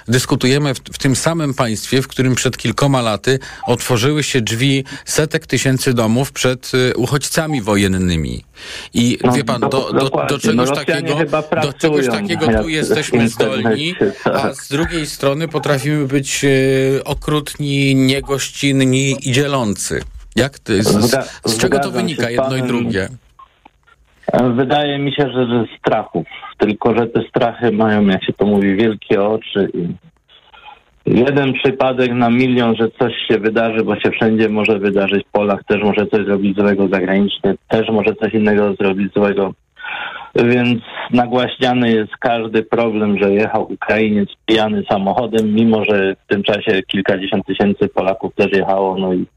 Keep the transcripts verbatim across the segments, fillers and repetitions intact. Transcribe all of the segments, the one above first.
dyskutujemy w, w tym samym państwie, w którym przed kilkoma laty otworzyły się drzwi setek tysięcy domów przed y, uchodźcami wojennymi. I no, wie pan, do, do, do czegoś no, takiego, pracują, do czegoś takiego tu jesteśmy zdolni, a z drugiej strony potrafimy być y, okrutni, niegościnni i dzielący. Jak ty, z, z, z czego to wynika jedno i drugie? Wydaje mi się, że ze strachów. Tylko że te strachy mają, jak się to mówi, wielkie oczy i jeden przypadek na milion, że coś się wydarzy, bo się wszędzie może wydarzyć. Polak też może coś zrobić złego, zagraniczny też może coś innego zrobić złego. Więc nagłaśniany jest każdy problem, że jechał Ukrainiec pijany samochodem, mimo że w tym czasie kilkadziesiąt tysięcy Polaków też jechało, no i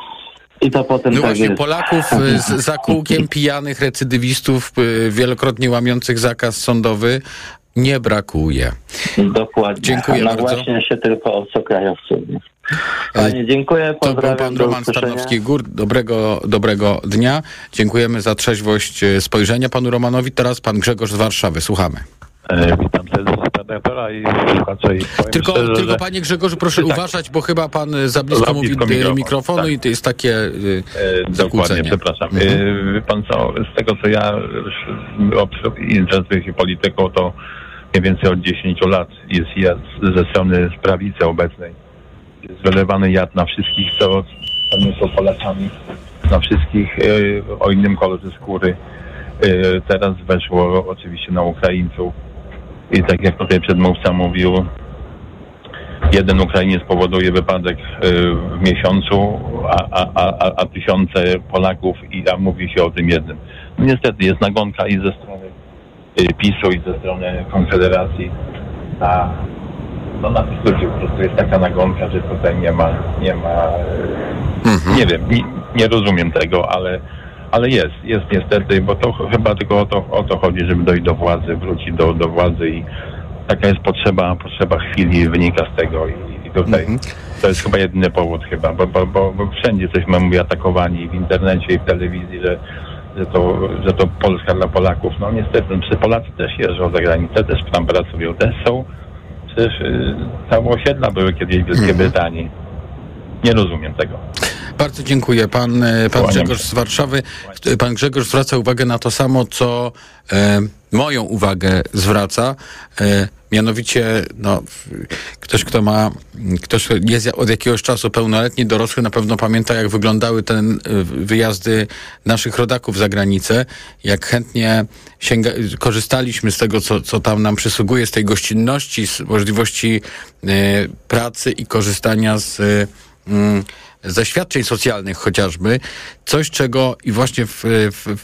I to potem no tak właśnie, jest. Polaków z, za kółkiem pijanych recydywistów, wielokrotnie łamiących zakaz sądowy, nie brakuje. Dokładnie. Dziękuję no bardzo. Właśnie się tylko obcokrajowców. Panie, dziękuję. To był pan Roman Starnowski-Gór. Dobrego, dobrego dnia. Dziękujemy za trzeźwość spojrzenia panu Romanowi. Teraz pan Grzegorz z Warszawy. Słuchamy. E, witam serdecznie redaktora i słuchacza. I tylko, szczerze, tylko że... panie Grzegorzu, proszę tak. uważać, bo chyba pan za blisko, za blisko mówi mikrofon, mikrofonu tak. i to jest takie y, e, Dokładnie, przepraszam. Mhm. E, wie pan co, z tego co ja interesuję się polityką, to mniej więcej od dziesięciu lat jest ja ze strony prawicy obecnej. Jest wylewany jad na wszystkich, co są Polakami, na wszystkich e, o innym kolorze skóry. E, teraz weszło oczywiście na Ukraińców. I tak jak tutaj przedmówca mówił, jeden Ukrainiec powoduje wypadek w miesiącu, a, a, a, a tysiące Polaków, i a mówi się o tym jednym. No niestety jest nagonka i ze strony PiSu, i ze strony Konfederacji. A no na tych ludzi po prostu jest taka nagonka, że tutaj nie ma, nie ma, mhm. nie wiem, nie, nie rozumiem tego, ale Ale jest, jest niestety, bo to chyba tylko o to, o to chodzi, żeby dojść do władzy, wrócić do, do władzy i taka jest potrzeba, potrzeba chwili, wynika z tego i, i tutaj mm-hmm. to jest chyba jedyny powód chyba, bo, bo, bo, bo wszędzie jesteśmy, mówię, atakowani w internecie i w telewizji, że, że, to, że to Polska dla Polaków. No niestety, no, Polacy też jeżdżą za granicę, też tam pracują, też są, przecież y, całe osiedla były kiedyś w Wielkiej mm-hmm. Brytanii. Nie rozumiem tego. Bardzo dziękuję. Pan, pan Grzegorz z Warszawy. Pan Grzegorz zwraca uwagę na to samo, co e, moją uwagę zwraca. E, mianowicie, no, ktoś, kto ma, ktoś jest od jakiegoś czasu pełnoletni, dorosły, na pewno pamięta, jak wyglądały te wyjazdy naszych rodaków za granicę, jak chętnie sięga, korzystaliśmy z tego, co, co tam nam przysługuje, z tej gościnności, z możliwości e, pracy i korzystania z e, ze świadczeń socjalnych chociażby, coś czego i właśnie w, w,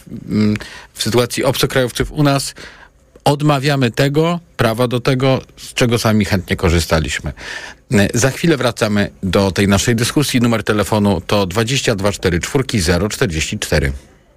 w sytuacji obcokrajowców u nas odmawiamy tego, prawa do tego, z czego sami chętnie korzystaliśmy. Za chwilę wracamy do tej naszej dyskusji. Numer telefonu to dwadzieścia dwa czterdzieści cztery zero czterdzieści cztery.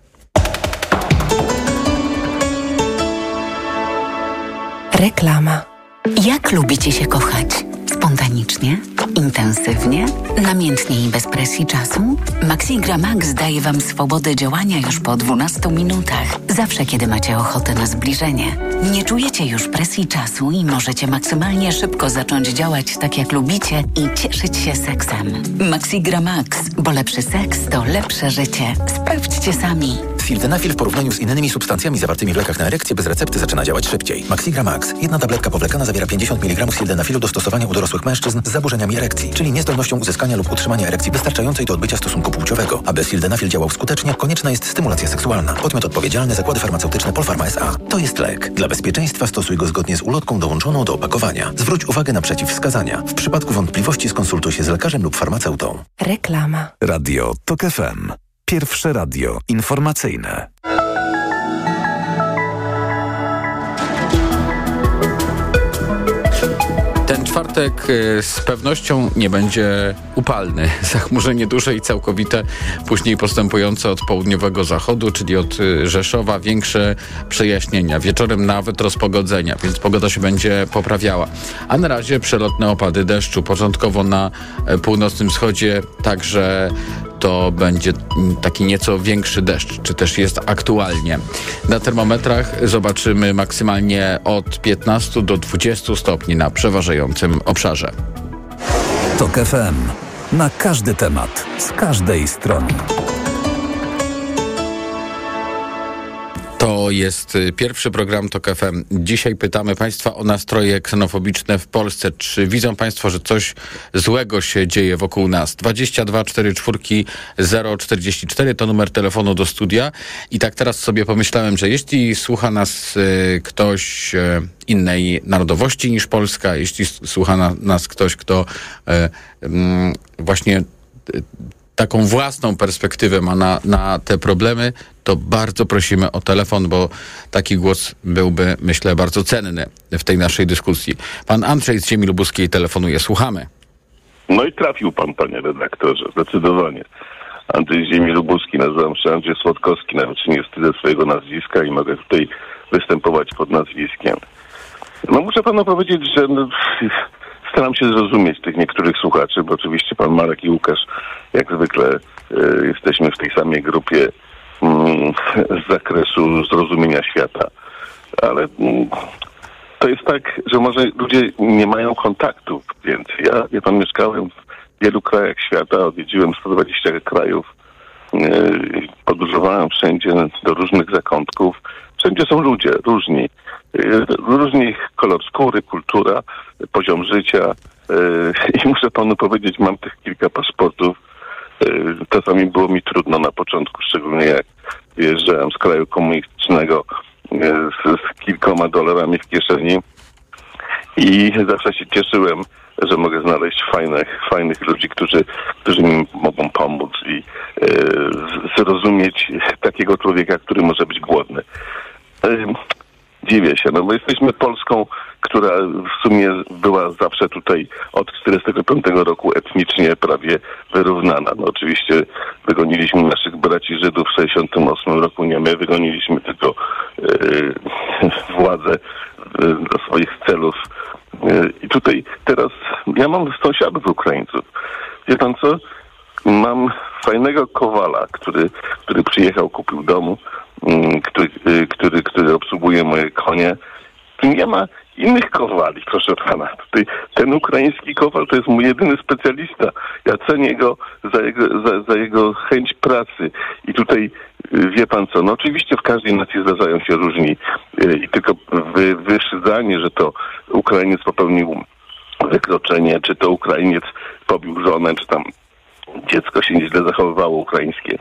Reklama. Jak lubicie się kochać? Spontanicznie? Intensywnie? Namiętnie i bez presji czasu? Maxigra Max daje Wam swobodę działania już po dwunastu minutach. Zawsze, kiedy macie ochotę na zbliżenie. Nie czujecie już presji czasu i możecie maksymalnie szybko zacząć działać tak, jak lubicie i cieszyć się seksem. Maxigra Max, bo lepszy seks to lepsze życie. Sprawdźcie sami. Sildenafil w porównaniu z innymi substancjami zawartymi w lekach na erekcję bez recepty zaczyna działać szybciej. Maxigra Max. Jedna tabletka powlekana zawiera pięćdziesiąt miligramów sildenafilu do stosowania u dorosłych mężczyzn z zaburzeniami erekcji, czyli niezdolnością uzyskania lub utrzymania erekcji wystarczającej do odbycia stosunku płciowego. Aby sildenafil działał skutecznie, konieczna jest stymulacja seksualna. Podmiot odpowiedzialny: Zakłady Farmaceutyczne Polpharma S A. To jest lek. Dla bezpieczeństwa stosuj go zgodnie z ulotką dołączoną do opakowania. Zwróć uwagę na przeciwwskazania. W przypadku wątpliwości skonsultuj się z lekarzem lub farmaceutą. Reklama. Radio TOK F M. Pierwsze radio informacyjne. Ten czwartek z pewnością nie będzie upalny. Zachmurzenie duże i całkowite, później postępujące od południowego zachodu, czyli od Rzeszowa, większe przejaśnienia. Wieczorem nawet rozpogodzenia, więc pogoda się będzie poprawiała. A na razie przelotne opady deszczu. Początkowo na północnym wschodzie, także to będzie taki nieco większy deszcz, czy też jest aktualnie. Na termometrach zobaczymy maksymalnie od piętnastu do dwudziestu stopni na przeważającym obszarze. TOK F M. Na każdy temat, z każdej strony. To jest pierwszy program TOK F M. Dzisiaj pytamy Państwa o nastroje ksenofobiczne w Polsce. Czy widzą Państwo, że coś złego się dzieje wokół nas? dwadzieścia dwa czterdzieści cztery zero czterdzieści cztery to numer telefonu do studia. I tak teraz sobie pomyślałem, że jeśli słucha nas y, ktoś y, innej narodowości niż Polska, jeśli słucha na, nas ktoś, kto y, y, właśnie y, taką własną perspektywę ma na, na te problemy, to bardzo prosimy o telefon, bo taki głos byłby, myślę, bardzo cenny w tej naszej dyskusji. Pan Andrzej z Ziemi Lubuskiej telefonuje. Słuchamy. No i trafił pan, panie redaktorze, zdecydowanie. Andrzej z Ziemi Lubuskiej, nazywam się Andrzej Słodkowski, nawet nie wstydzę swojego nazwiska i mogę tutaj występować pod nazwiskiem. No muszę panu powiedzieć, że no, staram się zrozumieć tych niektórych słuchaczy, bo oczywiście pan Marek i Łukasz, jak zwykle y, jesteśmy w tej samej grupie z zakresu zrozumienia świata. Ale mm, to jest tak, że może ludzie nie mają kontaktów, więc ja, ja tam mieszkałem w wielu krajach świata, odwiedziłem sto dwadzieścia krajów, yy, podróżowałem wszędzie do różnych zakątków. Wszędzie są ludzie, różni. Yy, różni ich kolor skóry, kultura, poziom życia. Yy, I muszę panu powiedzieć, mam tych kilka paszportów. Czasami było mi trudno na początku, szczególnie jak wyjeżdżałem z kraju komunistycznego z, z kilkoma dolarami w kieszeni i zawsze się cieszyłem, że mogę znaleźć fajnych, fajnych ludzi, którzy, którzy mi mogą pomóc i e, zrozumieć takiego człowieka, który może być głodny. E, dziwię się, no bo jesteśmy Polską, która w sumie była zawsze tutaj od czterdziestego piątego roku etnicznie prawie wyrównana. No oczywiście wygoniliśmy naszych braci Żydów w sześćdziesiątym ósmym roku, nie my, wygoniliśmy tylko yy, władzę yy, do swoich celów. Yy, I tutaj teraz ja mam sąsiadów Ukraińców. Wie pan co? Mam fajnego kowala, który, który przyjechał, kupił domu, yy, który, yy, który, który obsługuje moje konie. Tu nie ma innych kowali, proszę pana. Tutaj ten ukraiński kowal to jest mój jedyny specjalista. Ja cenię go za jego, za, za jego chęć pracy. I tutaj wie pan co, no oczywiście w każdej nacji zdarzają się różni i tylko wy, wyszydzanie, że to Ukrainiec popełnił wykroczenie, czy to Ukrainiec pobił żonę, czy tam dziecko się nieźle zachowywało ukraińskie.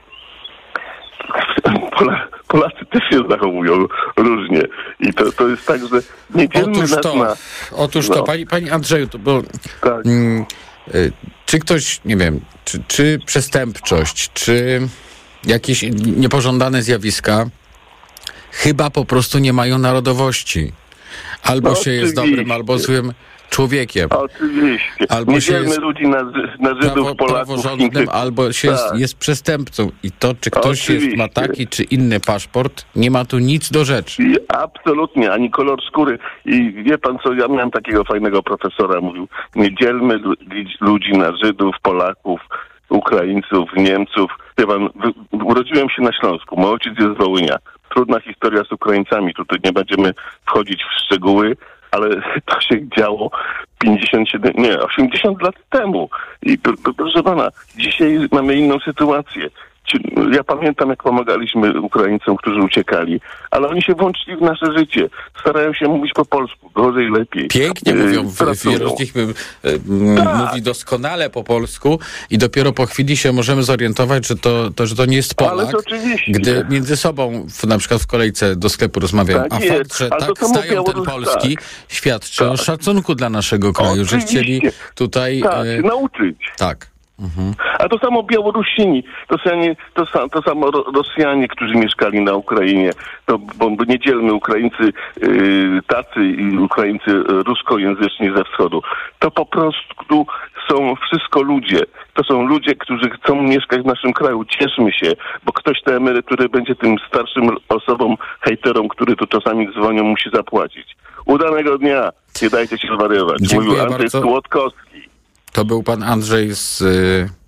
Pola, Polacy też się zachowują różnie. I to, to jest tak, że nie dzielmy Otóż nas to, na... otóż no. to pani, pani Andrzeju, to bo... Tak. Mm, y, czy ktoś, nie wiem, czy, czy przestępczość, czy jakieś niepożądane zjawiska chyba po prostu nie mają narodowości. Albo No, się jest dobrym, albo złym człowiekiem. Oczywiście. Albo nie się dzielmy jest ludzi na, na Żydów, prawo, Polaków, praworządnym, Chińczyków. albo się Tak. jest, jest przestępcą. I to, czy ktoś jest, ma Oczywiście. taki czy inny paszport, nie ma tu nic do rzeczy. I absolutnie, ani kolor skóry. I wie pan co, ja miałem takiego fajnego profesora, mówił, nie dzielmy lu- ludzi na Żydów, Polaków, Ukraińców, Niemców. Wie pan, wy- urodziłem się na Śląsku, mój ojciec jest z Wołynia. Trudna historia z Ukraińcami, tutaj nie będziemy wchodzić w szczegóły, ale to się działo pięćdziesiąt siedem, nie, osiemdziesiąt lat temu. I proszę pana, dzisiaj mamy inną sytuację. Ja pamiętam, jak pomagaliśmy Ukraińcom, którzy uciekali, ale oni się włączyli w nasze życie. Starają się mówić po polsku, gorzej, lepiej. Pięknie Yy, mówią, w, wielu z nich m, Tak. mówi doskonale po polsku i dopiero po chwili się możemy zorientować, że to, to, że to nie jest Polak, Ależ oczywiście. gdy między sobą w, na przykład w kolejce do sklepu rozmawiają, Tak a jest. fakt, że Ale to tak samo stają ten Białoruś, polski, tak. świadczy Tak. o szacunku dla naszego kraju, że Oczywiście. chcieli tutaj... Tak, e, nauczyć. tak. Mhm. A to samo Białorusini, to, sami, to, sam, to samo Ro- Rosjanie, którzy mieszkali na Ukrainie, to, bo, bo nie dzielmy Ukraińcy yy, tacy i Ukraińcy yy, ruskojęzyczni ze wschodu. To po prostu są wszystko ludzie. To są ludzie, którzy chcą mieszkać w naszym kraju. Cieszmy się, bo ktoś te emerytury będzie tym starszym osobom, hejterom, którzy tu czasami dzwonią, musi zapłacić. Udanego dnia. Nie dajcie się zwariować. Dziękuję Mówił Andrzej bardzo. Słodkowski. To był pan Andrzej z y,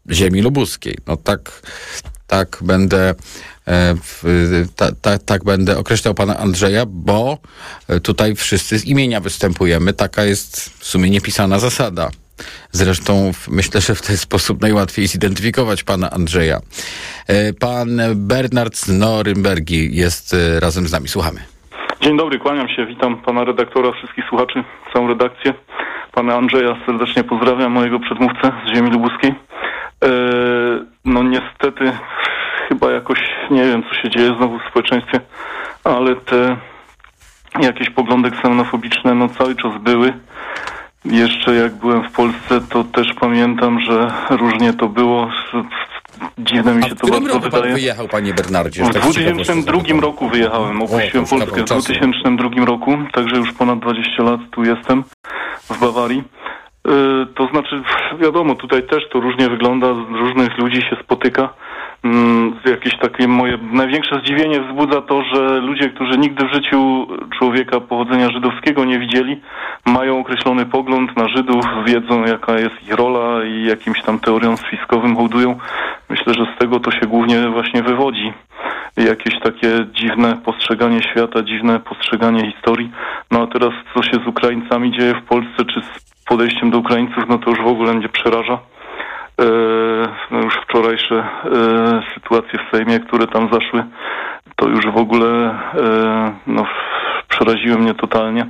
ziemi lubuskiej. No tak, tak będę e, ta, ta, tak będę określał pana Andrzeja, bo tutaj wszyscy z imienia występujemy. Taka jest w sumie niepisana zasada. Zresztą myślę, że w ten sposób najłatwiej zidentyfikować pana Andrzeja. E, pan Bernard z Norymbergi jest e, razem z nami. Słuchamy. Dzień dobry, kłaniam się, witam pana redaktora, wszystkich słuchaczy, całą redakcję. Pana Andrzeja serdecznie pozdrawiam, mojego przedmówcę z ziemi lubuskiej. Eee, no niestety chyba jakoś nie wiem, co się dzieje znowu w społeczeństwie, ale te jakieś poglądy ksenofobiczne no cały czas były. Jeszcze jak byłem w Polsce, to też pamiętam, że różnie to było. Dziwne mi się to bardzo roku wydaje. Pan wyjechał, panie Bernardzie? W dwa tysiące drugim roku wyjechałem. Opuściłem Polskę w dwa tysiące drugim roku, także już ponad dwadzieścia lat tu jestem, w Bawarii. Yy, to znaczy, wiadomo, tutaj też to różnie wygląda, różnych ludzi się spotyka. Yy, jakieś takie moje największe zdziwienie wzbudza to, że ludzie, którzy nigdy w życiu człowieka pochodzenia żydowskiego nie widzieli, mają określony pogląd na Żydów, wiedzą jaka jest ich rola i jakimś tam teoriom spiskowym hołdują. Myślę, że z tego to się głównie właśnie wywodzi. Jakieś takie dziwne postrzeganie świata, dziwne postrzeganie historii. No a teraz co się z Ukraińcami dzieje w Polsce, czy z podejściem do Ukraińców, no to już w ogóle mnie przeraża. Eee, no już wczorajsze e, sytuacje w Sejmie, które tam zaszły, to już w ogóle e, no, przeraziły mnie totalnie.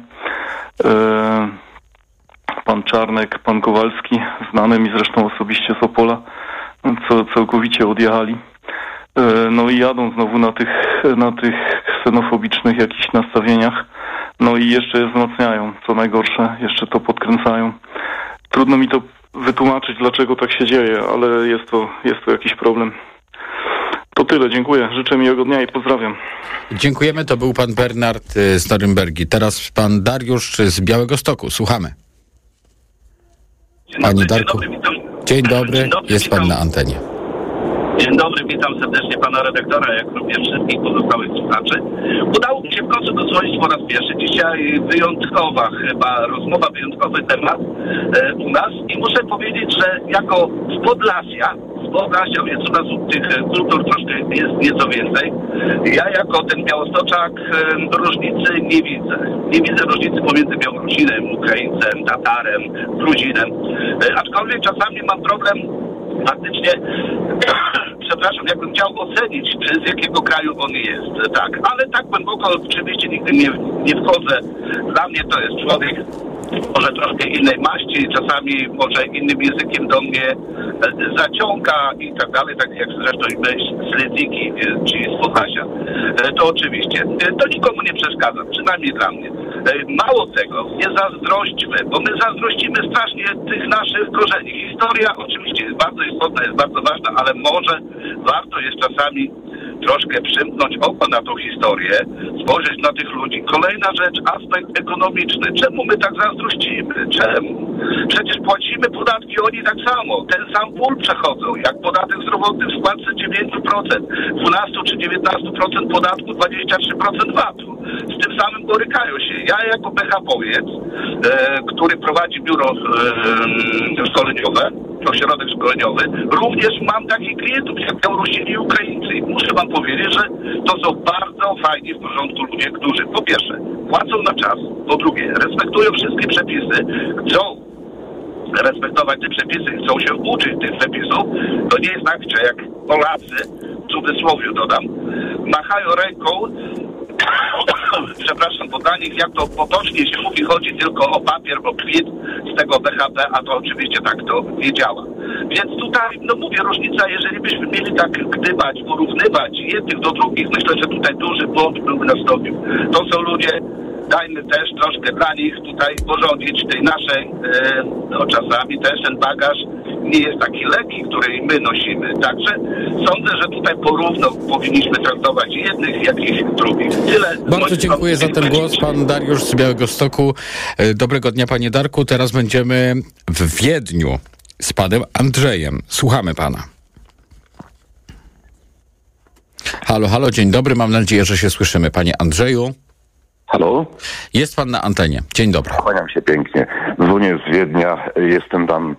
E, pan Czarnek, pan Kowalski, znany mi zresztą osobiście z Opola, co całkowicie odjechali. E, no i jadą znowu na tych, na tych ksenofobicznych jakichś nastawieniach. No i jeszcze je wzmacniają, co najgorsze, jeszcze to podkręcają. Trudno mi to wytłumaczyć, dlaczego tak się dzieje, ale jest to, jest to jakiś problem. To tyle, dziękuję. Życzę miłego dnia i pozdrawiam. Dziękujemy, to był pan Bernard z Norymbergi. Teraz pan Dariusz z Białegostoku. Słuchamy. Panie Darku. Dzień dobry, Dzień dobry, Dzień dobry jest witam. pan na antenie. Dzień dobry, witam serdecznie pana redaktora, jak również wszystkich pozostałych słuchaczy. Udało mi się w końcu dodzwonić po raz pierwszy. Dzisiaj wyjątkowa, chyba rozmowa, wyjątkowy temat e, u nas i muszę powiedzieć, że jako z Podlasia, z Podlasia, więc u nas tych kultur troszkę jest nieco więcej. Ja jako ten Białostoczak e, różnicy nie widzę. Nie widzę różnicy pomiędzy Białorusinem, Ukraińcem, Tatarem, Gruzinem. E, aczkolwiek czasami mam problem faktycznie, przepraszam, jakbym chciał ocenić, czy z jakiego kraju on jest, tak, ale tak głęboko oczywiście nigdy nie, nie wchodzę. Dla mnie to jest człowiek może troszkę innej maści, czasami może innym językiem do mnie zaciąga i tak dalej, tak jak zresztą i my z Ledniki, czyli z Podlasia. To oczywiście, to nikomu nie przeszkadza, przynajmniej dla mnie. Mało tego, nie zazdrośćmy, bo my zazdrościmy strasznie tych naszych korzeni. Historia oczywiście jest bardzo istotna, jest bardzo ważna, ale może warto jest czasami troszkę przymknąć oko na tą historię, spojrzeć na tych ludzi. Kolejna rzecz, aspekt ekonomiczny. Czemu my tak zazdrościmy? Czemu? Przecież płacimy podatki, oni tak samo. Ten sam ból przechodzą, jak podatek zdrowotny w składce dziewięć procent, dwanaście czy dziewiętnaście procent podatku, dwadzieścia trzy procent V A T-u. Z tym samym borykają się. Ja jako B H P-owiec, e, który prowadzi biuro e, szkoleniowe, ośrodek szkoleniowy, również mam takich klientów jak Białorusini i Ukraińcy. I muszę wam powiedzieć, że to są bardzo fajni, w porządku ludzie, którzy po pierwsze płacą na czas, po drugie respektują wszystkie przepisy, chcą respektować te przepisy, chcą się uczyć tych przepisów. To nie jest tak, że jak Polacy, w cudzysłowie dodam, machają ręką, przepraszam, bo dla nich, jak to potocznie się mówi, chodzi tylko o papier, o kwit z tego B H P, a to oczywiście tak to nie działa. Więc tutaj, no mówię, różnica, jeżeli byśmy mieli tak gdybać, porównywać jednych do drugich, myślę, że tutaj duży błąd byłby nastąpił. To są ludzie, dajmy też troszkę dla nich tutaj porządzić tej naszej, e, no czasami też ten bagaż nie jest taki lekki, który my nosimy. Także sądzę, że tutaj porówno powinniśmy traktować jednych, jak i drugich. Tyle. Bardzo dziękuję za ten głos, pan Dariusz z Białegostoku. Dobrego dnia, panie Darku. Teraz będziemy w Wiedniu z panem Andrzejem. Słuchamy pana. Halo, halo, dzień dobry. Mam nadzieję, że się słyszymy. Panie Andrzeju. Halo? Jest pan na antenie. Dzień dobry. Kłaniam się pięknie. Dzwonię z Wiednia. Jestem tam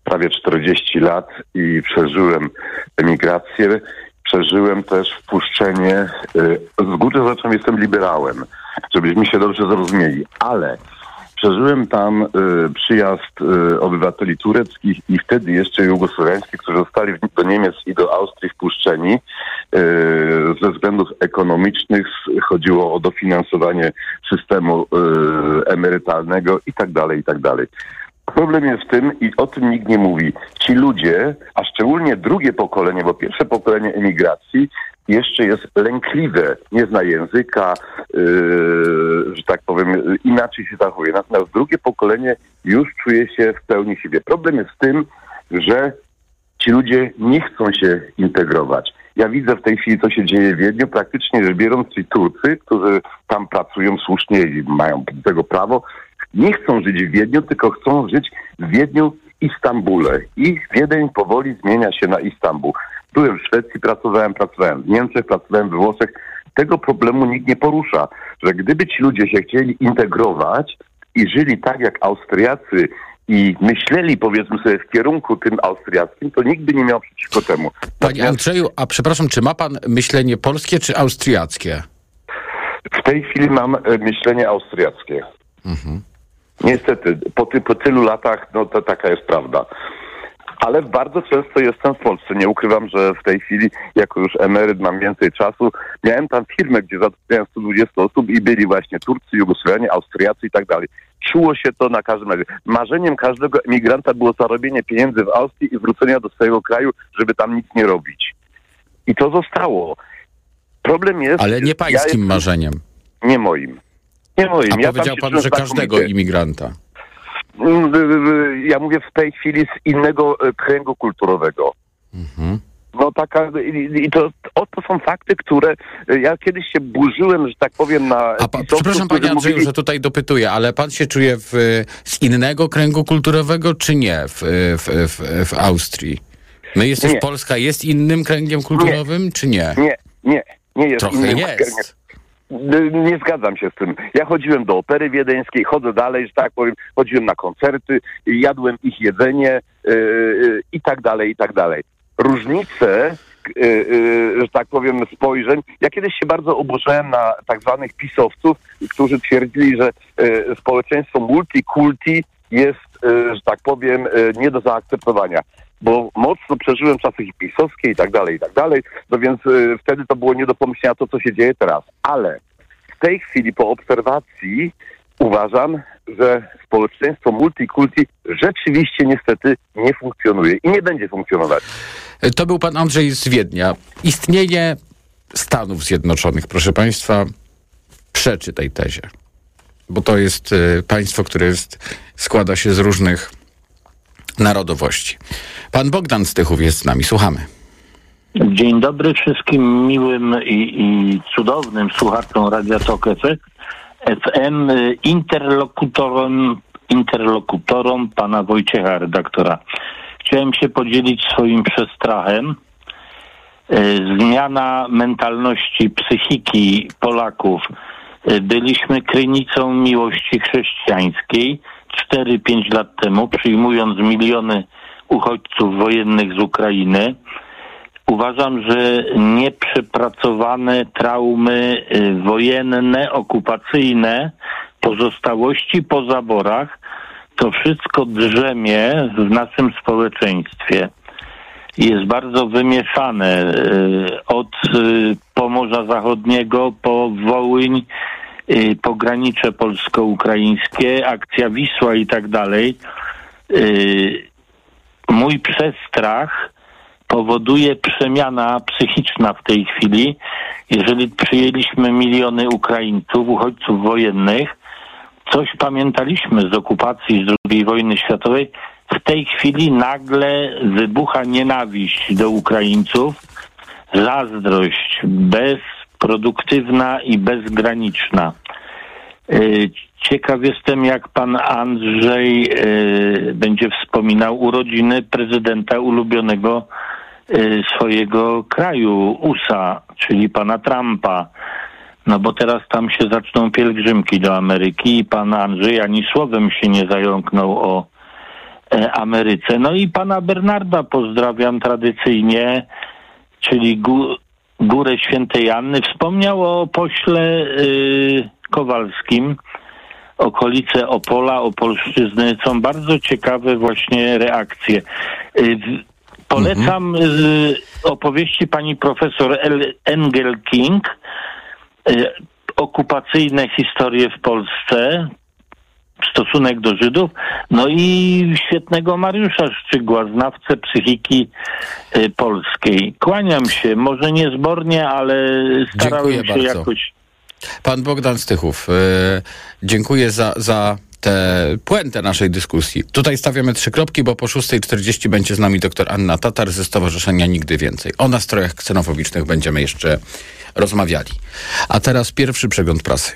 prawie czterdzieści lat i przeżyłem emigrację. Przeżyłem też wpuszczenie, z góry zacząłem, jestem liberałem, żebyśmy się dobrze zrozumieli, ale przeżyłem tam y, przyjazd y, obywateli tureckich i wtedy jeszcze jugosłowiańskich, którzy zostali do Niemiec i do Austrii wpuszczeni y, ze względów ekonomicznych. Chodziło o dofinansowanie systemu y, emerytalnego i tak dalej, i tak dalej. Problem jest w tym, i o tym nikt nie mówi, ci ludzie, a szczególnie drugie pokolenie, bo pierwsze pokolenie emigracji jeszcze jest lękliwe, nie zna języka, yy, że tak powiem, inaczej się zachowuje. Natomiast drugie pokolenie już czuje się w pełni siebie. Problem jest w tym, że ci ludzie nie chcą się integrować. Ja widzę w tej chwili, co się dzieje w Wiedniu. Praktycznie rzecz biorąc, ci Turcy, którzy tam pracują słusznie i mają do tego prawo, nie chcą żyć w Wiedniu, tylko chcą żyć w Wiedniu i Stambule. I Wiedeń powoli zmienia się na Istanbul. Byłem w Szwecji, pracowałem, pracowałem w Niemczech, pracowałem we Włoszech. Tego problemu nikt nie porusza, że gdyby ci ludzie się chcieli integrować i żyli tak jak Austriacy i myśleli, powiedzmy sobie, w kierunku tym austriackim, to nikt by nie miał przeciwko temu. Panie Andrzeju, a przepraszam, czy ma pan myślenie polskie czy austriackie? W tej chwili mam myślenie austriackie. Mhm. Niestety, po, ty, po tylu latach, no to taka jest prawda. Ale bardzo często jestem w Polsce. Nie ukrywam, że w tej chwili, jako już emeryt, mam więcej czasu. Miałem tam firmę, gdzie zatrudniałem sto dwadzieścia osób i byli właśnie Turcy, Jugosłowianie, Austriacy i tak dalej. Czuło się to na każdym razie. Marzeniem każdego emigranta było zarobienie pieniędzy w Austrii i wrócenia do swojego kraju, żeby tam nic nie robić. I to zostało. Problem jest... Ale nie pańskim ja jestem, marzeniem. Nie moim. Nie moim. A ja powiedział pan, że każdego imigranta. Ja mówię w tej chwili z innego kręgu kulturowego. Mhm. No taka, i to, o, to są fakty, które ja kiedyś się burzyłem, że tak powiem, na... A pa, przepraszam panie Andrzeju, mówili... że tutaj dopytuję, ale pan się czuje w, z innego kręgu kulturowego, czy nie w, w, w, w Austrii? My jesteśmy, nie. Polska jest innym kręgiem kulturowym, nie. czy nie? Nie, nie, nie jest Trochę innym jest. kręgiem. Nie zgadzam się z tym. Ja chodziłem do Opery Wiedeńskiej, chodzę dalej, że tak powiem, chodziłem na koncerty, jadłem ich jedzenie yy, i tak dalej, i tak dalej. Różnice, yy, yy, że tak powiem, spojrzeń. Ja kiedyś się bardzo oburzałem na tak zwanych pisowców, którzy twierdzili, że yy, społeczeństwo multikulti jest, yy, że tak powiem, yy, nie do zaakceptowania. Bo mocno przeżyłem czasy pisowskie i tak dalej, i tak dalej, no więc y, wtedy to było nie do pomyślenia to, co się dzieje teraz. Ale w tej chwili po obserwacji uważam, że społeczeństwo multikulti rzeczywiście niestety nie funkcjonuje i nie będzie funkcjonować. To był pan Andrzej z Wiednia. Istnienie Stanów Zjednoczonych, proszę państwa, przeczy tej tezie. Bo to jest y, państwo, które jest, składa się z różnych narodowości. Pan Bogdan Stychów jest z nami. Słuchamy. Dzień dobry wszystkim miłym i, i cudownym słuchaczom Radia Tok F M, interlokutorom, interlokutorom pana Wojciecha, redaktora. Chciałem się podzielić swoim przestrachem. Zmiana mentalności, psychiki Polaków. Byliśmy krynicą miłości chrześcijańskiej cztery pięć lat temu, przyjmując miliony uchodźców wojennych z Ukrainy. Uważam, że nieprzepracowane traumy wojenne, okupacyjne, pozostałości po zaborach, to wszystko drzemie w naszym społeczeństwie. Jest bardzo wymieszane od Pomorza Zachodniego po Wołyń, pogranicze polsko-ukraińskie, akcja Wisła i tak dalej. Mój przestrach powoduje przemiana psychiczna w tej chwili. Jeżeli przyjęliśmy miliony Ukraińców, uchodźców wojennych, coś pamiętaliśmy z okupacji, z drugiej wojny światowej, w tej chwili nagle wybucha nienawiść do Ukraińców, zazdrość bezproduktywna i bezgraniczna. Ciekaw jestem, jak pan Andrzej y, będzie wspominał urodziny prezydenta ulubionego y, swojego kraju, U S A, czyli pana Trumpa. No bo teraz tam się zaczną pielgrzymki do Ameryki i pan Andrzej ani słowem się nie zająknął o Ameryce. No i pana Bernarda pozdrawiam tradycyjnie, czyli gó- Górę Świętej Anny. Wspomniał o pośle y, Kowalskim. Okolice Opola, Opolszczyzny są bardzo ciekawe właśnie reakcje. Y, polecam y, opowieści pani profesor El- Engel King, y, okupacyjne historie w Polsce, stosunek do Żydów, no i świetnego Mariusza Szczygła, znawcę psychiki y, polskiej. Kłaniam się, może niezbornie, ale starałem Dziękuję się bardzo. jakoś... Pan Bogdan Stychów, y, dziękuję za, za tę puentę naszej dyskusji. Tutaj stawiamy trzy kropki, bo po szóstej czterdzieści będzie z nami dr Anna Tatar ze Stowarzyszenia Nigdy Więcej. O nastrojach ksenofobicznych będziemy jeszcze rozmawiali. A teraz pierwszy przegląd prasy.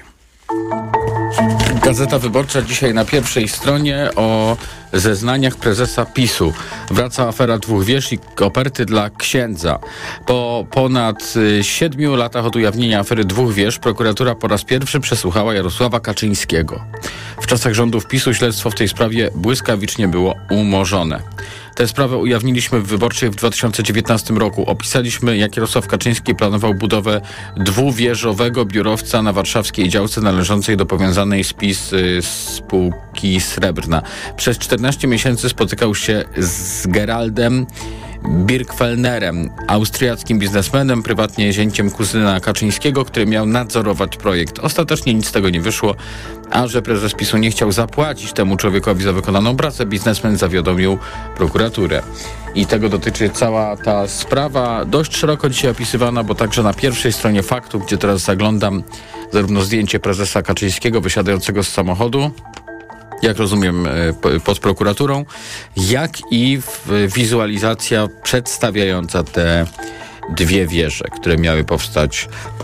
Gazeta Wyborcza dzisiaj na pierwszej stronie o zeznaniach prezesa PiSu. Wraca afera dwóch wież i koperty dla księdza. Po ponad siedmiu latach od ujawnienia afery dwóch wież prokuratura po raz pierwszy przesłuchała Jarosława Kaczyńskiego. W czasach rządów PiSu śledztwo w tej sprawie błyskawicznie było umorzone. Tę sprawę ujawniliśmy w Wyborczej w dwa tysiące dziewiętnastym roku. Opisaliśmy, jak Jarosław Kaczyński planował budowę dwuwieżowego biurowca na warszawskiej działce należącej do powiązanej z PiS y, spółki Srebrna. Przez czternaście miesięcy spotykał się z Geraldem Birkfellnerem, austriackim biznesmenem, prywatnie zięciem kuzyna Kaczyńskiego, który miał nadzorować projekt. Ostatecznie nic z tego nie wyszło, a że prezes PiSu nie chciał zapłacić temu człowiekowi za wykonaną pracę, biznesmen zawiadomił prokuraturę. I tego dotyczy cała ta sprawa, dość szeroko dzisiaj opisywana, bo także na pierwszej stronie Faktu, gdzie teraz zaglądam, zarówno zdjęcie prezesa Kaczyńskiego wysiadającego z samochodu, jak rozumiem, pod prokuraturą, jak i wizualizacja przedstawiająca te dwie wieże, które miały powstać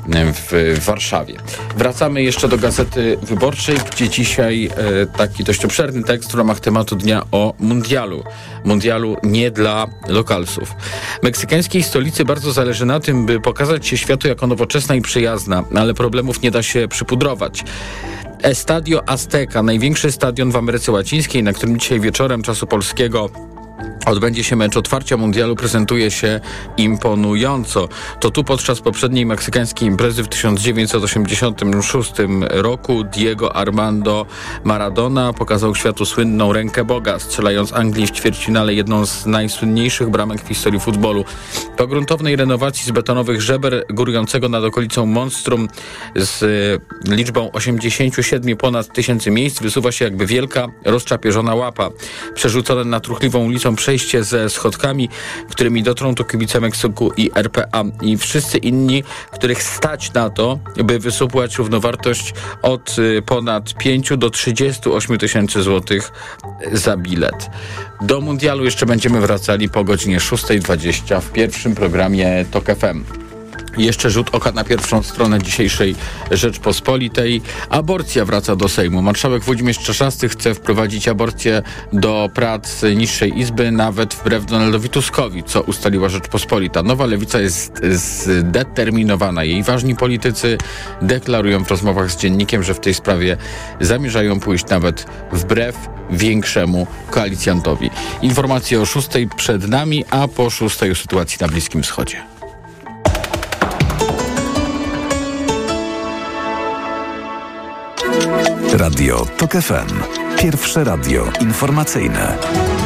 w Warszawie. Wracamy jeszcze do Gazety Wyborczej, gdzie dzisiaj e, taki dość obszerny tekst w ramach tematu dnia o mundialu. Mundialu nie dla lokalsów. Meksykańskiej stolicy bardzo zależy na tym, by pokazać się światu jako nowoczesna i przyjazna, ale problemów nie da się przypudrować. Estadio Azteca, największy stadion w Ameryce Łacińskiej, na którym dzisiaj wieczorem czasu polskiego odbędzie się mecz otwarcia mundialu, prezentuje się imponująco. To tu podczas poprzedniej meksykańskiej imprezy w tysiąc dziewięćset osiemdziesiątym szóstym roku Diego Armando Maradona pokazał światu słynną rękę Boga, strzelając Anglii w ćwierćfinale jedną z najsłynniejszych bramek w historii futbolu. Po gruntownej renowacji z betonowych żeber górującego nad okolicą monstrum z liczbą osiemdziesięciu siedmiu ponad tysięcy miejsc wysuwa się jakby wielka, rozczapieżona łapa. Przerzucone na truchliwą ulicą przejście ze schodkami, którymi dotrą to kibice Meksyku i R P A i wszyscy inni, których stać na to, by wysupłać równowartość od ponad pięciu do trzydziestu ośmiu tysięcy złotych za bilet. Do mundialu jeszcze będziemy wracali po godzinie szóstej dwadzieścia w pierwszym programie Tok F M. Jeszcze rzut oka na pierwszą stronę dzisiejszej Rzeczpospolitej. Aborcja wraca do Sejmu. Marszałek Włodzimierz Czarzasty chce wprowadzić aborcję do prac niższej izby, nawet wbrew Donaldowi Tuskowi, co ustaliła Rzeczpospolita. Nowa lewica jest zdeterminowana. Jej ważni politycy deklarują w rozmowach z Dziennikiem, że w tej sprawie zamierzają pójść nawet wbrew większemu koalicjantowi. Informacje o szóstej przed nami, a po szóstej o sytuacji na Bliskim Wschodzie. Radio Tok F M. Pierwsze radio informacyjne.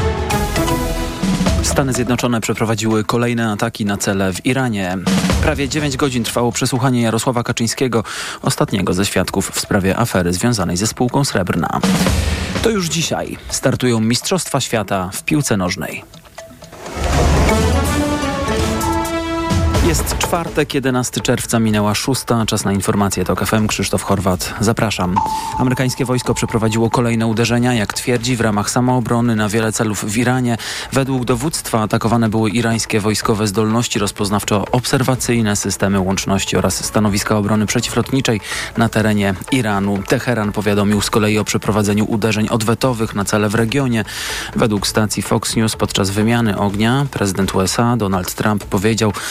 Stany Zjednoczone przeprowadziły kolejne ataki na cele w Iranie. Prawie dziewięć godzin trwało przesłuchanie Jarosława Kaczyńskiego, ostatniego ze świadków w sprawie afery związanej ze spółką Srebrna. To już dzisiaj startują Mistrzostwa Świata w piłce nożnej. Jest czwartek, jedenastego czerwca, minęła szósta. Czas na informacje Tok F M. Krzysztof Horwat, zapraszam. Amerykańskie wojsko przeprowadziło kolejne uderzenia, jak twierdzi, w ramach samoobrony na wiele celów w Iranie. Według dowództwa atakowane były irańskie wojskowe zdolności rozpoznawczo-obserwacyjne, systemy łączności oraz stanowiska obrony przeciwlotniczej na terenie Iranu. Teheran powiadomił z kolei o przeprowadzeniu uderzeń odwetowych na cele w regionie. Według stacji Fox News podczas wymiany ognia prezydent U S A Donald Trump powiedział, że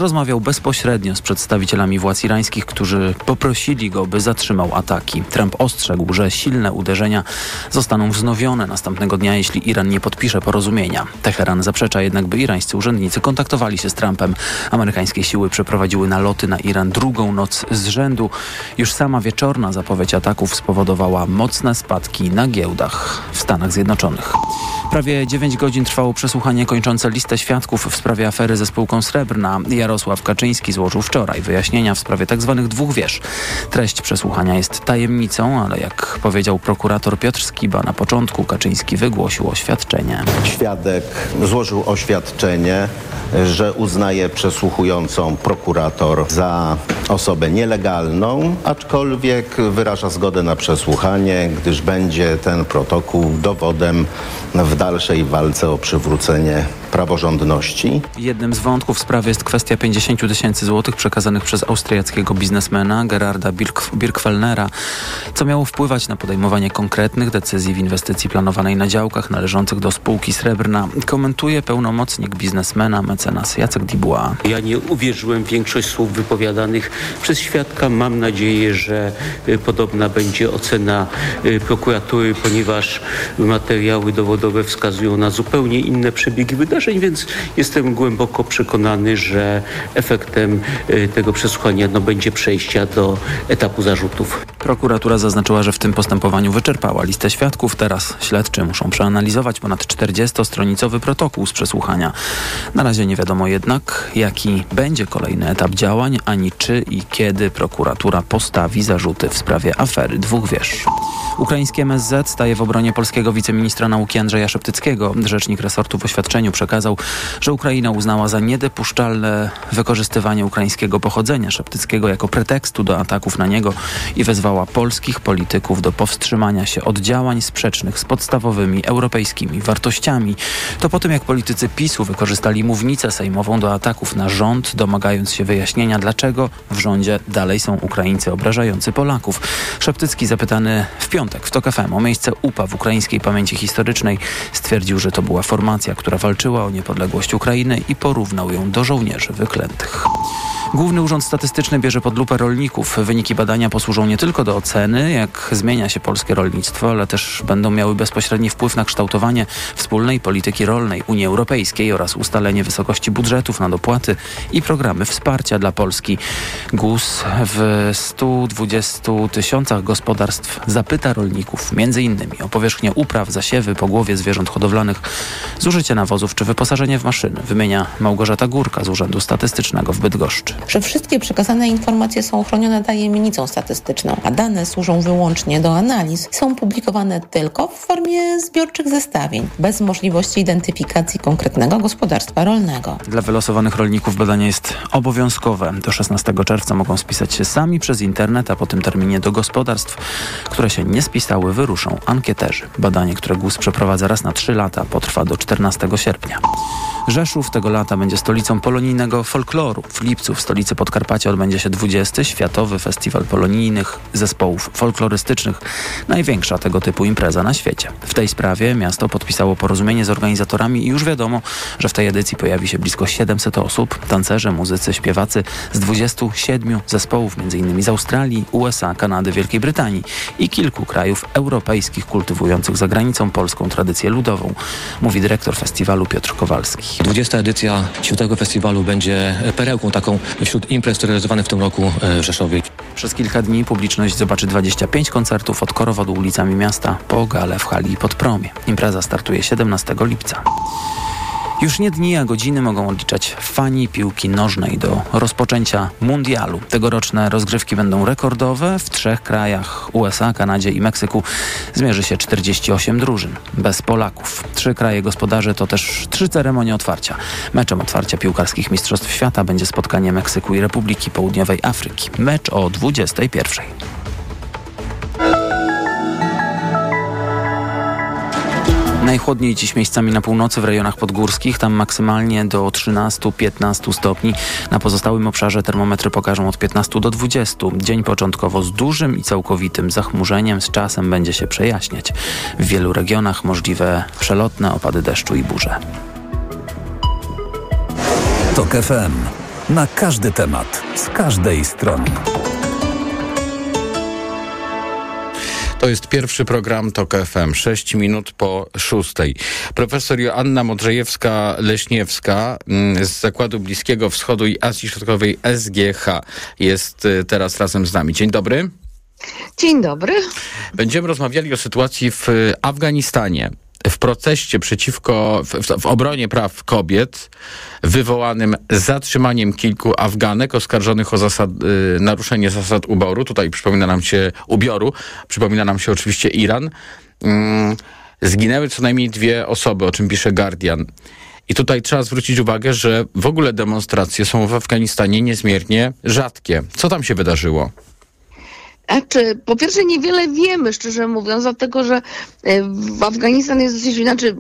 rozmawiał bezpośrednio z przedstawicielami władz irańskich, którzy poprosili go, by zatrzymał ataki. Trump ostrzegł, że silne uderzenia zostaną wznowione następnego dnia, jeśli Iran nie podpisze porozumienia. Teheran zaprzecza jednak, by irańscy urzędnicy kontaktowali się z Trumpem. Amerykańskie siły przeprowadziły naloty na Iran drugą noc z rzędu. Już sama wieczorna zapowiedź ataków spowodowała mocne spadki na giełdach w Stanach Zjednoczonych. Prawie dziewięć godzin trwało przesłuchanie kończące listę świadków w sprawie afery ze spółką Srebrna. Jarosław Kaczyński złożył wczoraj wyjaśnienia w sprawie tzw. dwóch wież. Treść przesłuchania jest tajemnicą, ale jak powiedział prokurator Piotr Skiba na początku, Kaczyński wygłosił oświadczenie. Świadek złożył oświadczenie, że uznaje przesłuchującą prokurator za osobę nielegalną, aczkolwiek wyraża zgodę na przesłuchanie, gdyż będzie ten protokół dowodem w dalszej walce o przywrócenie praworządności. Jednym z wątków w sprawie jest kwestia pięćdziesiąt tysięcy złotych przekazanych przez austriackiego biznesmena Gerarda Birk- Birkfellnera, co miało wpływać na podejmowanie konkretnych decyzji w inwestycji planowanej na działkach należących do spółki Srebrna. Komentuje pełnomocnik biznesmena mecenas Jacek Dubois. Ja nie uwierzyłem w większość słów wypowiadanych przez świadka. Mam nadzieję, że y, podobna będzie ocena y, prokuratury, ponieważ materiały dowodowe wskazują na zupełnie inne przebiegi wydarzeń, więc jestem głęboko przekonany, że efektem y, tego przesłuchania no, będzie przejścia do etapu zarzutów. Prokuratura zaznaczyła, że w tym postępowaniu wyczerpała listę świadków. Teraz śledczy muszą przeanalizować ponad czterdziestostronicowy protokół z przesłuchania. Na razie nie wiadomo jednak, jaki będzie kolejny etap działań, ani czy i kiedy prokuratura postawi zarzuty w sprawie afery dwóch wież. Ukraiński M S Z staje w obronie polskiego wiceministra nauki Andrzeja Szeptyckiego. Rzecznik resortu w oświadczeniu przekazał, że Ukraina uznała za niedopuszczalne wykorzystywanie ukraińskiego pochodzenia Szeptyckiego jako pretekstu do ataków na niego i wezwała polskich polityków do powstrzymania się od działań sprzecznych z podstawowymi europejskimi wartościami. To po tym, jak politycy PiSu wykorzystali mównicę sejmową do ataków na rząd, domagając się wyjaśnienia, dlaczego w rządzie dalej są Ukraińcy obrażający Polaków. Szeptycki, zapytany w piątek w TOK F M o miejsce U P A w ukraińskiej pamięci historycznej, stwierdził, że to była formacja, która walczyła o niepodległość Ukrainy i porównał ją do żołnierzy wyklętych. Główny Urząd Statystyczny bierze pod lupę rolników. Wyniki badania posłużą nie tylko do oceny, jak zmienia się polskie rolnictwo, ale też będą miały bezpośredni wpływ na kształtowanie wspólnej polityki rolnej Unii Europejskiej oraz ustalenie wysokości budżetów na dopłaty i programy wsparcia dla Polski. G U S w stu dwudziestu tysiącach gospodarstw zapyta rolników między innymi o powierzchnię upraw, zasiewy, pogłowie zwierząt hodowlanych, zużycie nawozów czy wyposażenie w maszyny. Wymienia Małgorzata Górka z Urzędu Statystycznego w Bydgoszczy. Że wszystkie przekazane informacje są chronione tajemnicą statystyczną, a dane służą wyłącznie do analiz. Są publikowane tylko w formie zbiorczych zestawień, bez możliwości identyfikacji konkretnego gospodarstwa rolnego. Dla wylosowanych rolników badanie jest obowiązkowe. Do szesnastego czerwca mogą spisać się sami przez internet, a po tym terminie do gospodarstw, które się nie spisały, wyruszą ankieterzy. Badanie, które G U S przeprowadza raz na trzy lata, potrwa do czternastego sierpnia. Rzeszów tego lata będzie stolicą polonijnego folkloru. W lipcu w stolicy Podkarpacia odbędzie się dwudziesty Światowy Festiwal Polonijnych Zespołów Folklorystycznych. Największa tego typu impreza na świecie. W tej sprawie miasto podpisało porozumienie z organizatorami i już wiadomo, że w tej edycji pojawi się blisko siedemset osób. Tancerze, muzycy, śpiewacy z dwudziestu siedmiu zespołów, m.in. z Australii, U S A, Kanady, Wielkiej Brytanii i kilku krajów europejskich kultywujących za granicą polską tradycję ludową, mówi dyrektor festiwalu Piotr Kowalski. dwudziesta edycja Światowego Festiwalu będzie perełką taką wśród imprez realizowanych w tym roku w Rzeszowie. Przez kilka dni publiczność zobaczy dwadzieścia pięć koncertów od Korowodu ulicami miasta po galę w hali Podpromie. Impreza startuje siedemnastego lipca. Już nie dni, a godziny mogą odliczać fani piłki nożnej do rozpoczęcia mundialu. Tegoroczne rozgrywki będą rekordowe. W trzech krajach U S A, Kanadzie i Meksyku zmierzy się czterdzieści osiem drużyn. Bez Polaków. Trzy kraje gospodarze to też trzy ceremonie otwarcia. Meczem otwarcia piłkarskich Mistrzostw Świata będzie spotkanie Meksyku i Republiki Południowej Afryki. Mecz o dwudziestej pierwszej. Najchłodniej dziś miejscami na północy w rejonach podgórskich, tam maksymalnie do trzynastu do piętnastu stopni. Na pozostałym obszarze termometry pokażą od piętnastu do dwudziestu. Dzień początkowo z dużym i całkowitym zachmurzeniem, z czasem będzie się przejaśniać. W wielu regionach możliwe przelotne opady deszczu i burze. TOK F M. Na każdy temat, z każdej strony. To jest pierwszy program TOK F M, sześć minut po szóstej. Profesor Joanna Modrzejewska-Leśniewska z Zakładu Bliskiego Wschodu i Azji Środkowej S G H jest teraz razem z nami. Dzień dobry. Dzień dobry. Będziemy rozmawiali o sytuacji w Afganistanie. W proteście przeciwko, w, w obronie praw kobiet, wywołanym zatrzymaniem kilku Afganek oskarżonych o zasad, y, naruszenie zasad uboru. Tutaj przypomina nam się ubioru, przypomina nam się oczywiście Iran. Mm, zginęły co najmniej dwie osoby, o czym pisze Guardian. I tutaj trzeba zwrócić uwagę, że w ogóle demonstracje są w Afganistanie niezmiernie rzadkie. Co tam się wydarzyło? Znaczy, po pierwsze niewiele wiemy, szczerze mówiąc, dlatego, że w Afganistanie jest dosyć inaczej.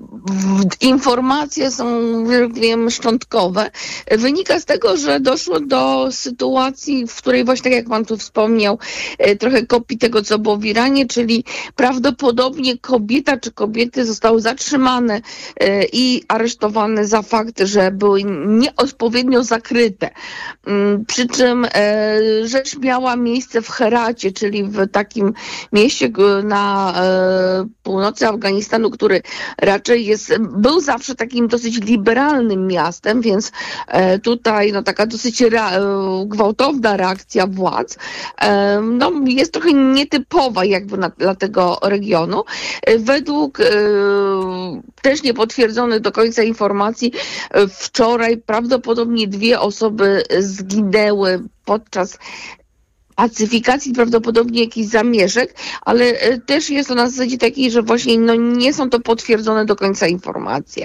Informacje są, jak wiem, szczątkowe. Wynika z tego, że doszło do sytuacji, w której właśnie, tak jak pan tu wspomniał, trochę kopii tego, co było w Iranie, czyli prawdopodobnie kobieta czy kobiety zostały zatrzymane i aresztowane za fakt, że były nieodpowiednio zakryte. Przy czym rzecz miała miejsce w Heracie, czyli w takim mieście na e, północy Afganistanu, który raczej jest, był zawsze takim dosyć liberalnym miastem, więc e, tutaj no, taka dosyć rea, e, gwałtowna reakcja władz e, no, jest trochę nietypowa jakby na, dla tego regionu. E, według e, też niepotwierdzonych do końca informacji e, wczoraj prawdopodobnie dwie osoby zginęły podczas pacyfikacji, prawdopodobnie jakiś zamieszek, ale też jest to na zasadzie takiej, że właśnie no, nie są to potwierdzone do końca informacje.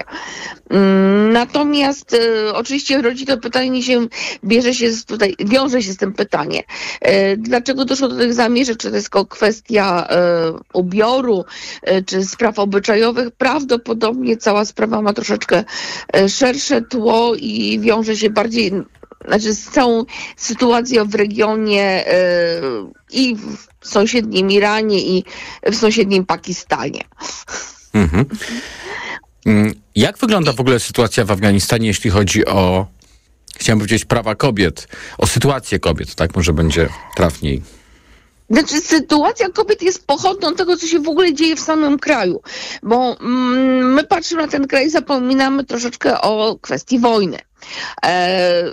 Natomiast e, oczywiście rodzi to pytanie się, bierze się z tutaj, wiąże się z tym pytanie, e, dlaczego doszło do tych zamieszek, czy to jest tylko kwestia e, ubioru, e, czy spraw obyczajowych. Prawdopodobnie cała sprawa ma troszeczkę e, szersze tło i wiąże się bardziej znaczy z całą sytuacją w regionie yy, i w sąsiednim Iranie i w sąsiednim Pakistanie. Mhm. Jak wygląda w ogóle sytuacja w Afganistanie, jeśli chodzi o, chciałem powiedzieć, prawa kobiet, o sytuację kobiet, tak może będzie trafniej? Znaczy, sytuacja kobiet jest pochodną tego, co się w ogóle dzieje w samym kraju, bo mm, my patrzymy na ten kraj i zapominamy troszeczkę o kwestii wojny. E,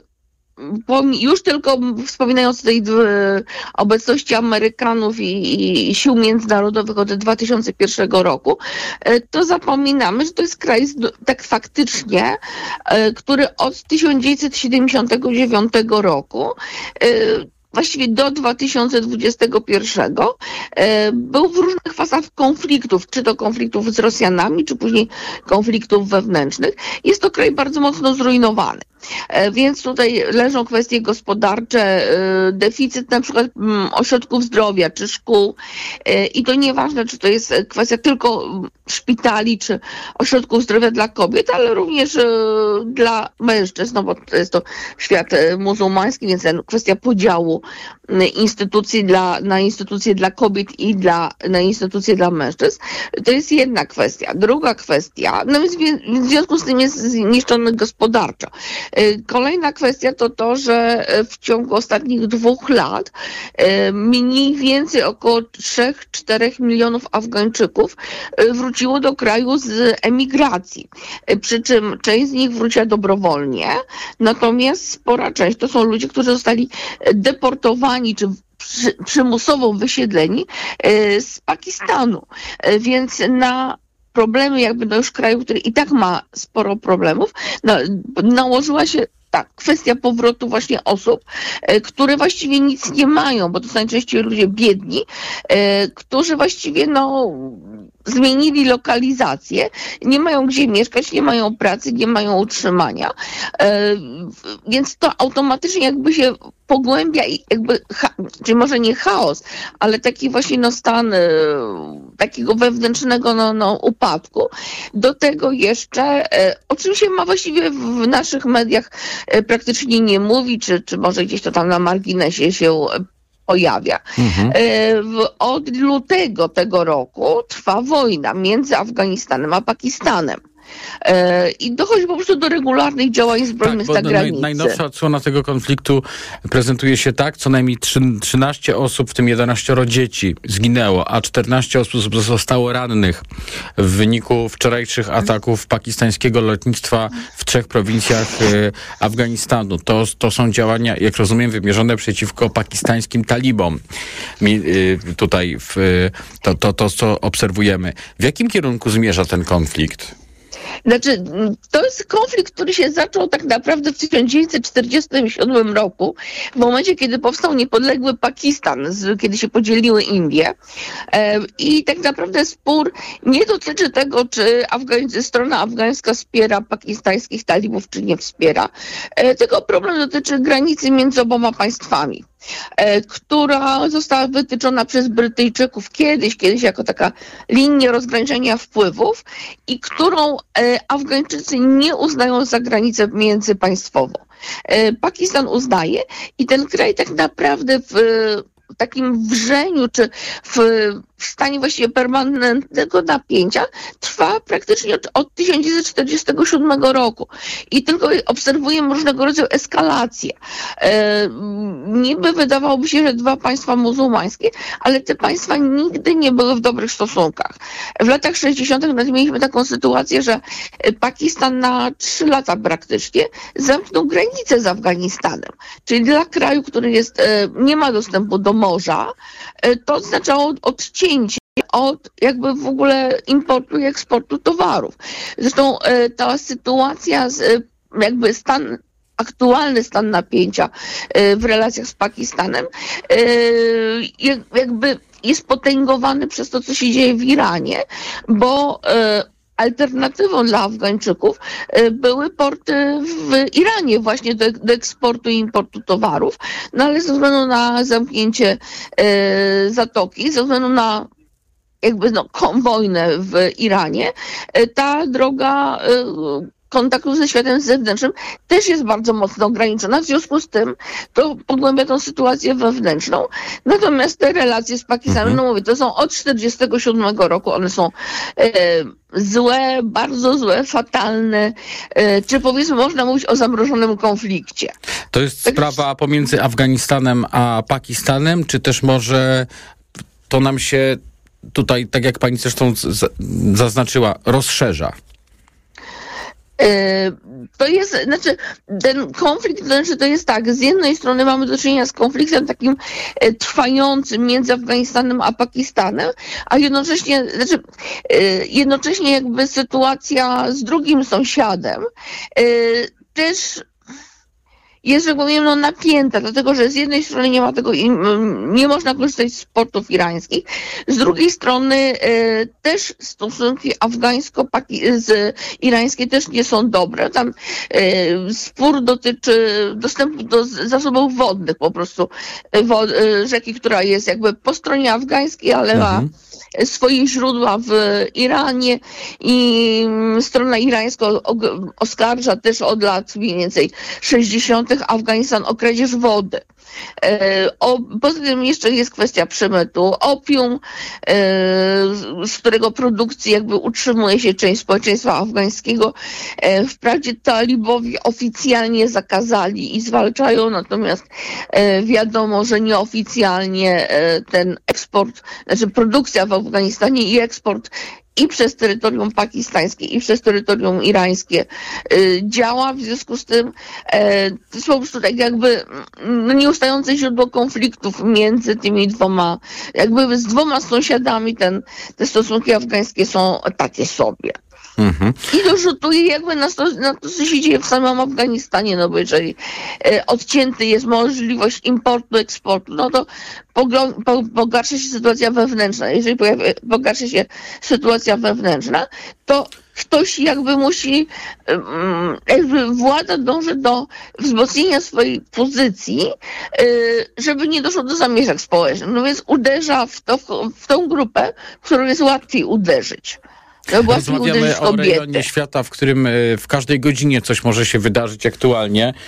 Już tylko wspominając o tej obecności Amerykanów i, i sił międzynarodowych od dwa tysiące pierwszego roku, to zapominamy, że to jest kraj tak faktycznie, który od tysiąc dziewięćset siedemdziesiątego dziewiątego roku właściwie do dwa tysiące dwudziestego pierwszego e, był w różnych fazach konfliktów, czy to konfliktów z Rosjanami, czy później konfliktów wewnętrznych. Jest to kraj bardzo mocno zrujnowany. E, więc tutaj leżą kwestie gospodarcze, e, deficyt na przykład m, ośrodków zdrowia, czy szkół. E, I to nieważne, czy to jest kwestia tylko szpitali, czy ośrodków zdrowia dla kobiet, ale również e, dla mężczyzn, no bo to jest to świat e, muzułmański, więc kwestia podziału instytucji dla, na instytucje dla kobiet i dla, na instytucje dla mężczyzn. To jest jedna kwestia. Druga kwestia, no więc w związku z tym jest zniszczony gospodarczo. Kolejna kwestia to to, że w ciągu ostatnich dwóch lat mniej więcej około trzy do czterech milionów Afgańczyków wróciło do kraju z emigracji. Przy czym część z nich wróciła dobrowolnie, natomiast spora część to są ludzie, którzy zostali deportowani czy przy, przymusowo wysiedleni z Pakistanu. Więc na problemy jakby no już kraju, który i tak ma sporo problemów, no, nałożyła się tak, kwestia powrotu właśnie osób, e, które właściwie nic nie mają, bo to są najczęściej ludzie biedni, e, którzy właściwie no zmienili lokalizację, nie mają gdzie mieszkać, nie mają pracy, nie mają utrzymania, e, więc to automatycznie jakby się pogłębia i jakby, cha, czyli może nie chaos, ale taki właśnie no stan e, takiego wewnętrznego no, no, upadku. Do tego jeszcze, e, o czym się ma właściwie w naszych mediach e, praktycznie nie mówi, czy, czy może gdzieś to tam na marginesie się pojawia. Mhm. Od lutego tego roku trwa wojna między Afganistanem a Pakistanem. E, I dochodzi po prostu do regularnych działań zbrojnych tak, na granicy. Naj, najnowsza odsłona tego konfliktu prezentuje się tak, co najmniej trzynaście osób, w tym jedenaście dzieci zginęło, a czternaście osób zostało rannych w wyniku wczorajszych ataków pakistańskiego lotnictwa w trzech prowincjach e, Afganistanu. To, to są działania, jak rozumiem, wymierzone przeciwko pakistańskim talibom. Mi, e, tutaj w, to, to, to, co obserwujemy. W jakim kierunku zmierza ten konflikt? Znaczy, to jest konflikt, który się zaczął tak naprawdę w tysiąc dziewięćset czterdziestym siódmym roku, w momencie, kiedy powstał niepodległy Pakistan, z, kiedy się podzieliły Indie. E, I tak naprawdę spór nie dotyczy tego, czy Afgań- strona afgańska wspiera pakistańskich talibów, czy nie wspiera. E, tylko problem dotyczy granicy między oboma państwami, e, która została wytyczona przez Brytyjczyków kiedyś, kiedyś jako taka linia rozgraniczenia wpływów i którą e, Afgańczycy nie uznają za granicę międzypaństwową. E, Pakistan uznaje i ten kraj tak naprawdę w w takim wrzeniu, czy w, w stanie właściwie permanentnego napięcia trwa praktycznie od, od tysiąc dziewięćset czterdziestego siódmego roku. I tylko obserwujemy różnego rodzaju eskalacje. E, niby wydawałoby się, że dwa państwa muzułmańskie, ale te państwa nigdy nie były w dobrych stosunkach. W latach sześćdziesiątych nawet mieliśmy taką sytuację, że Pakistan na trzy lata praktycznie zamknął granicę z Afganistanem. Czyli dla kraju, który jest, e, nie ma dostępu do morza, to oznaczało odcięcie od jakby w ogóle importu i eksportu towarów. Zresztą ta sytuacja, z, jakby stan, aktualny stan napięcia w relacjach z Pakistanem jakby jest potęgowany przez to, co się dzieje w Iranie, bo alternatywą dla Afgańczyków były porty w Iranie właśnie do, do eksportu i importu towarów, no ale ze względu na zamknięcie e, zatoki, ze względu na jakby no, wojnę w Iranie, e, ta droga e, kontaktu ze światem zewnętrznym też jest bardzo mocno ograniczona. W związku z tym to pogłębia tą sytuację wewnętrzną. Natomiast te relacje z Pakistanem, mhm. no mówię, to są od tysiąc dziewięćset czterdziestego siódmego roku. One są e, złe, bardzo złe, fatalne. E, czy powiedzmy można mówić o zamrożonym konflikcie? To jest tak, sprawa pomiędzy Afganistanem a Pakistanem, czy też może to nam się tutaj, tak jak pani zresztą z, zaznaczyła, rozszerza? To jest, znaczy ten konflikt, to znaczy to jest tak, z jednej strony mamy do czynienia z konfliktem takim trwającym między Afganistanem a Pakistanem, a jednocześnie, znaczy jednocześnie jakby sytuacja z drugim sąsiadem też jest, że powiem, no, napięta, dlatego że z jednej strony nie ma tego, nie można korzystać z portów irańskich, z drugiej strony e, też stosunki afgańsko-irańskie też nie są dobre. Tam e, spór dotyczy dostępu do zasobów wodnych, po prostu wo, e, rzeki, która jest jakby po stronie afgańskiej, ale mhm. ma swoje źródła w Iranie i strona irańska oskarża też od lat mniej więcej sześćdziesiątych Afganistan o kradzież wody. O, poza tym jeszcze jest kwestia przemytu opium, z którego produkcji jakby utrzymuje się część społeczeństwa afgańskiego. Wprawdzie talibowie oficjalnie zakazali i zwalczają, natomiast wiadomo, że nieoficjalnie ten eksport, znaczy produkcja w Afganistanie i eksport i przez terytorium pakistańskie, i przez terytorium irańskie y, działa. W związku z tym y, to jest po prostu tak jakby no, nieustające źródło konfliktów między tymi dwoma, jakby z dwoma sąsiadami ten, te stosunki afgańskie są takie sobie. Mhm. I to rzutuje jakby na to, na to, co się dzieje w samym Afganistanie, no bo jeżeli e, odcięty jest możliwość importu, eksportu, no to pogl- po, pogarsza się sytuacja wewnętrzna. Jeżeli pojawia, pogarsza się sytuacja wewnętrzna, to ktoś jakby musi, jakby władza dąży do wzmocnienia swojej pozycji, żeby nie doszło do zamieszek społecznych. No więc uderza w, to, w tą grupę, w którą jest łatwiej uderzyć. No rozmawiamy o rejonie świata, w którym w każdej godzinie coś może się wydarzyć aktualnie.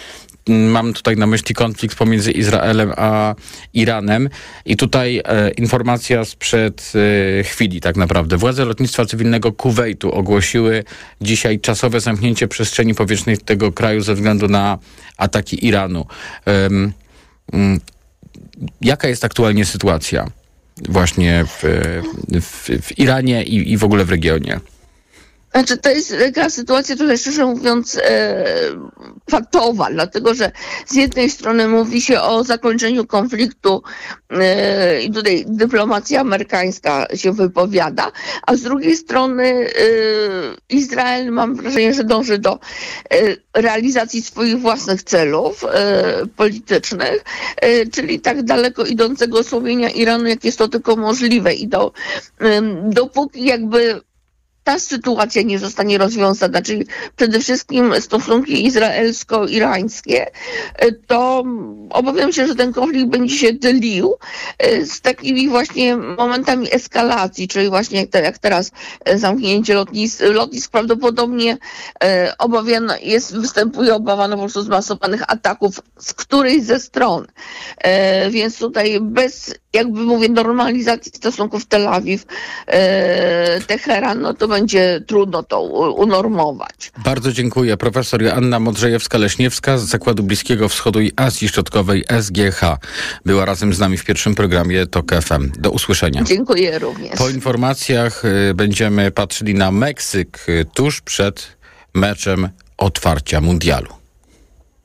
mam tutaj na myśli konflikt pomiędzy Izraelem a Iranem. I tutaj e, informacja sprzed e, chwili tak naprawdę. Władze lotnictwa cywilnego Kuwejtu ogłosiły dzisiaj czasowe zamknięcie przestrzeni powietrznej tego kraju ze względu na ataki Iranu. Um, um, jaka jest aktualnie sytuacja właśnie w, w, w Iranie i, i w ogóle w regionie? Znaczy, to jest taka sytuacja trochę, szczerze mówiąc, e, patowa, dlatego że z jednej strony mówi się o zakończeniu konfliktu e, i tutaj dyplomacja amerykańska się wypowiada, a z drugiej strony e, Izrael, mam wrażenie, że dąży do e, realizacji swoich własnych celów e, politycznych, e, czyli tak daleko idącego osłabienia Iranu, jak jest to tylko możliwe i do, e, dopóki jakby ta sytuacja nie zostanie rozwiązana, czyli przede wszystkim stosunki izraelsko-irańskie, to obawiam się, że ten konflikt będzie się dylił z takimi właśnie momentami eskalacji, czyli właśnie jak, te, jak teraz zamknięcie lotnisk, lotnisk prawdopodobnie e, obawiana jest, występuje obawa no po prostu zmasowanych ataków z którejś ze stron. E, więc tutaj bez, jakby mówię, normalizacji stosunków Tel Awiw, e, Teheran, no to będzie trudno to unormować. Bardzo dziękuję. Profesor Joanna Modrzejewska-Leśniewska z Zakładu Bliskiego Wschodu i Azji Środkowej S G H była razem z nami w pierwszym programie TOK F M. Do usłyszenia. Dziękuję również. Po informacjach y, będziemy patrzyli na Meksyk y, tuż przed meczem otwarcia mundialu.